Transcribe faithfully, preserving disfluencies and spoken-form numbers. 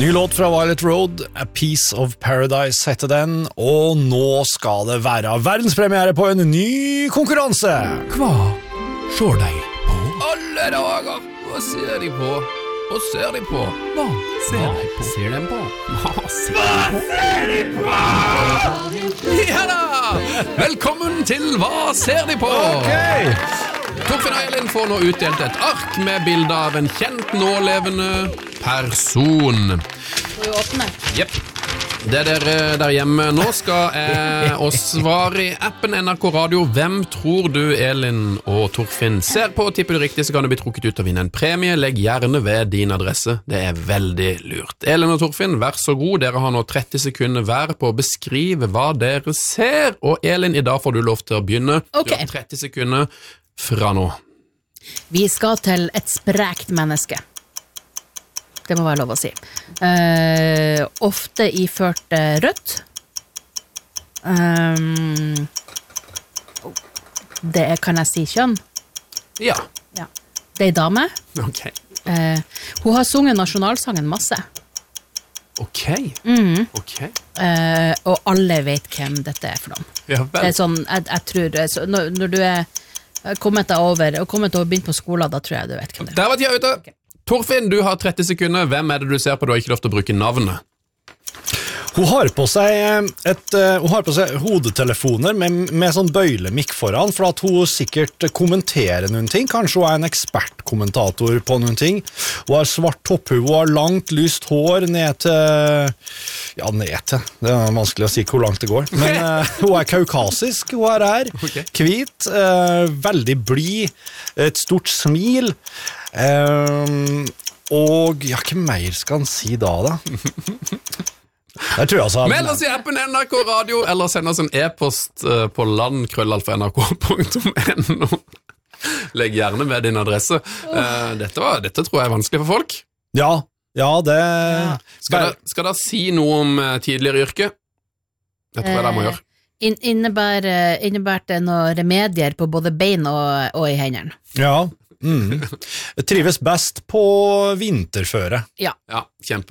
Ny låt fra Violet Road, A Piece of Paradise heter den, og nå skal det være verdenspremiere på en ny konkurranse. Hva ser de på? Alle dager, hva ser de på? Hva ser de på? Hva ser de på? Ser de på? Hva ser de på? Ja da! Velkommen til Hva ser de på? Ok! Torfinn og Elin får nå utdelt et ark med bilder av en kjent nålevende person. Skal vi åpne? Jepp. Det dere der hjemme nå skal er å svare i appen N R K Radio. Hvem tror du Elin og Torfinn ser på? Tipper du riktig, så kan du bli trukket ut og vinne en premie. Legg gjerne ved din adresse. Det er veldig lurt. Elin og Torfinn, vær så god. Dere har nå tretti sekunder hver på å beskrive hva dere ser. Og Elin, i dag får du lov til å begynne. Ok. Du har tretti sekunder fra nå. Vi skal til et sprekt menneske. Det må være lov å si. Eh, ofte iført eh, rødt. Um, det er, kan jeg si kjønn? Ja. Ja. Det er en dame. Ok. Eh, hun har sunget nasjonalsangen masse. Ok. Mm. Ok. Eh, og alle vet hvem dette er for noen. Ja, Det er vel. sånn, jeg, jeg tror, så når, når du er kommet deg over, og kommet over begynt på skolen, da tror jeg du vet hvem det er. Der var tida ute. Ok. Torfinn, du har tretti sekunder. Hvem er det du ser på? Du har ikke lov til å bruke navnet. Hun har på seg, et, uh, hun har på seg hodetelefoner med, med sånn bøylemikk foran, for at hun sikkert kommenterer noen ting. Kanskje hun er en ekspertkommentator på noen ting. Hun har svart topphue, hun har langt, lyst hår ned til... Ja, ned til. Det er vanskelig å si hvor langt det går. Men uh, hun er kaukasisk, hun er her. Ok. Hvit, uh, veldig blid, et stort smil. Um, og ja, hva mer skal han si da, da? Jeg tror altså Meld oss i appen N R K Radio, eller send oss en e-post uh, på land krøllalfa n r k punktum n o. Legg gjerne med din adresse. Uh, dette, var, dette tror jeg er vanskelig for folk. Ja, ja, det... Skal dere, skal dere si noe om uh, tidligere yrke? Det tror jeg dere må gjøre. In, innebærer, innebærer det noen remedier på både bein og, og i hendene? Ja, mm. Jeg trives best på vinterføre. Ja. Ja, kjempebra.